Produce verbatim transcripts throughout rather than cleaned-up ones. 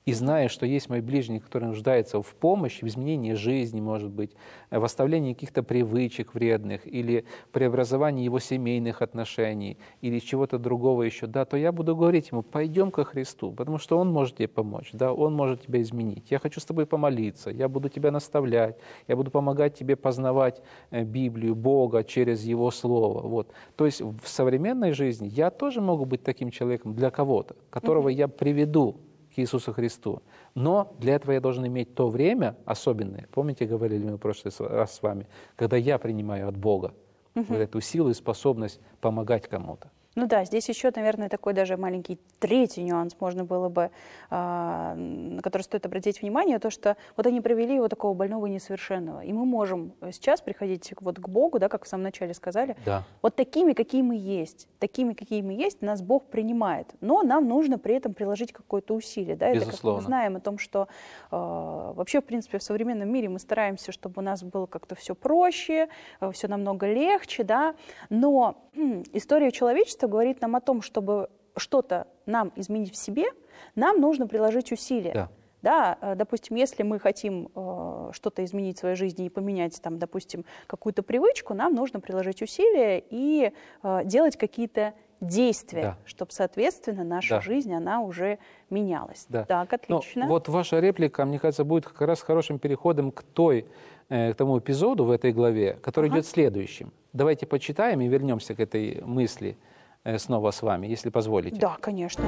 И зная, что есть мой ближний, который нуждается в помощи, в изменении жизни, может быть, в оставлении каких-то привычек вредных или преобразовании его семейных отношений или чего-то другого еще, да, то я буду говорить ему: пойдем ко Христу, потому что Он может тебе помочь, да, Он может тебя изменить. Я хочу с тобой помолиться, я буду тебя наставлять, я буду помогать тебе познавать Библию, Бога через Его Слово. Вот. То есть в современной жизни я тоже могу быть таким человеком для кого-то, которого mm-hmm. я приведу к Иисусу Христу. Но для этого я должен иметь то время особенное. Помните, говорили мы в прошлый раз с вами, когда я принимаю от Бога угу. вот эту силу и способность помогать кому-то. Ну да, здесь еще, наверное, такой даже маленький третий нюанс можно было бы, а, на который стоит обратить внимание, то, что вот они привели его такого больного и несовершенного. И мы можем сейчас приходить вот к Богу, да, как в самом начале сказали, да. вот такими, какие мы есть. Такими, какие мы есть, нас Бог принимает. Но нам нужно при этом приложить какое-то усилие. Да? Это как мы знаем о том, что э, вообще, в принципе, в современном мире мы стараемся, чтобы у нас было как-то все проще, э, все намного легче, да? Но э, история человечества говорит нам о том, чтобы что-то нам изменить в себе, нам нужно приложить усилия. Да. Да, допустим, если мы хотим э, что-то изменить в своей жизни и поменять, там, допустим, какую-то привычку, нам нужно приложить усилия и э, делать какие-то действия, да. чтобы, соответственно, наша да. жизнь, она уже менялась. Да. Так, отлично. Ну, вот ваша реплика, мне кажется, будет как раз хорошим переходом к, той, э, к тому эпизоду в этой главе, который ага. идет следующим. Давайте почитаем и вернемся к этой мысли э, снова с вами, если позволите. Да, конечно.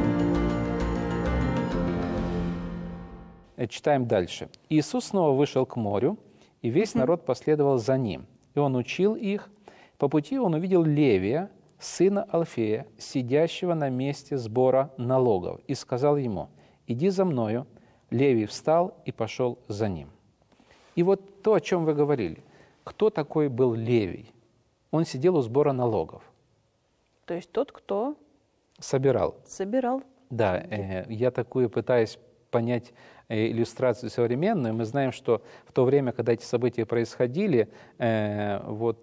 Читаем дальше. «Иисус снова вышел к морю, и весь mm-hmm. народ последовал за ним. И он учил их. По пути он увидел Левия, сына Алфея, сидящего на месте сбора налогов, и сказал ему: иди за мною. Левий встал и пошел за ним». И вот то, о чем вы говорили. Кто такой был Левий? Он сидел у сбора налогов. То есть тот, кто... Собирал. Собирал. Да, э, я такую пытаюсь понять иллюстрацию современную. Мы знаем, что в то время, когда эти события происходили, э, вот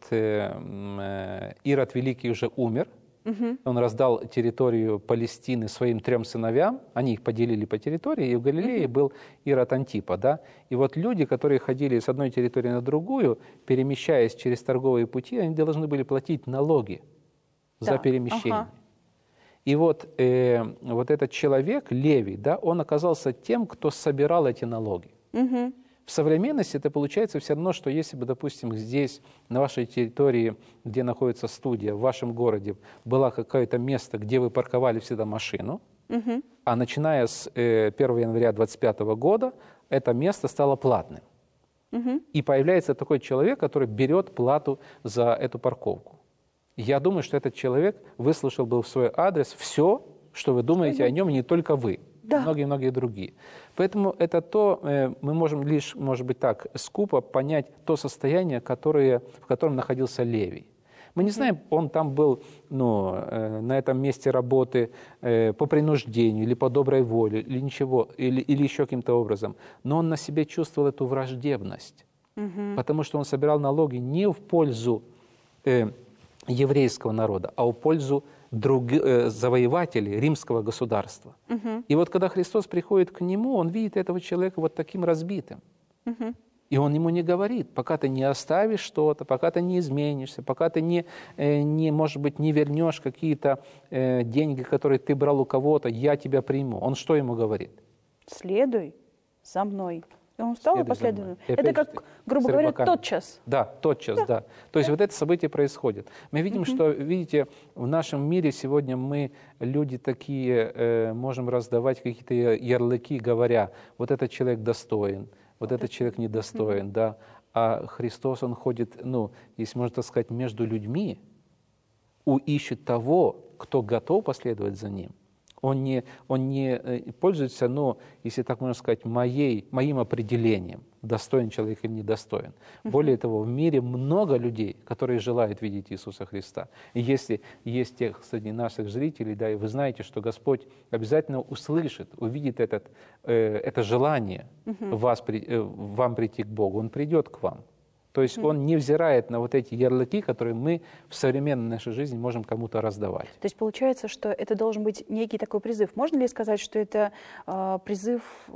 э, Ирод Великий уже умер. Угу. Он раздал территорию Палестины своим трем сыновьям. Они их поделили по территории, и в Галилее угу. был Ирод Антипа. Да? И вот люди, которые ходили с одной территории на другую, перемещаясь через торговые пути, они должны были платить налоги да. за перемещение. Ага. И вот, э, вот этот человек, Левий, да, он оказался тем, кто собирал эти налоги. Угу. В современности это получается все равно, что если бы, допустим, здесь, на вашей территории, где находится студия, в вашем городе, было какое-то место, где вы парковали всегда машину, угу. а начиная с э, первого января двадцать пятого года это место стало платным. Угу. И появляется такой человек, который берет плату за эту парковку. Я думаю, что этот человек выслушал бы в свой адрес все, что вы думаете о нем, не только вы, да. многие-многие другие. Поэтому это то, мы можем лишь, может быть так, скупо понять то состояние, которое, в котором находился Левий. Мы не знаем, он там был ну, на этом месте работы по принуждению или по доброй воле, или ничего, или, или еще каким-то образом. Но он на себе чувствовал эту враждебность, угу. потому что он собирал налоги не в пользу э, еврейского народа, а в пользу друг, э, завоевателей римского государства. Угу. И вот когда Христос приходит к нему, он видит этого человека вот таким разбитым. Угу. И он ему не говорит: пока ты не оставишь что-то, пока ты не изменишься, пока ты не, э, не может быть, не вернешь какие-то э, деньги, которые ты брал у кого-то, я тебя приму. Он что ему говорит? Следуй за мной. И он встал и последовал. Это как, грубо говоря, тотчас. Да, тотчас, да. да. То есть да. вот это событие происходит. Мы видим, угу. что, видите, в нашем мире сегодня мы, люди такие, э, можем раздавать какие-то ярлыки, говоря: вот этот человек достоин, вот, вот этот это... человек недостоин, угу. да. А Христос, Он ходит, ну, если можно так сказать, между людьми, ищет того, кто готов последовать за Ним. Он не, он не пользуется, ну, если так можно сказать, моей, моим определением, достоин человек или недостоин. Uh-huh. Более того, в мире много людей, которые желают видеть Иисуса Христа. И если есть тех среди наших зрителей, да, и вы знаете, что Господь обязательно услышит, увидит этот, э, это желание uh-huh. вас, э, вам прийти к Богу, Он придет к вам. То есть он не взирает на вот эти ярлыки, которые мы в современной нашей жизни можем кому-то раздавать. То есть получается, что это должен быть некий такой призыв. Можно ли сказать, что это э, призыв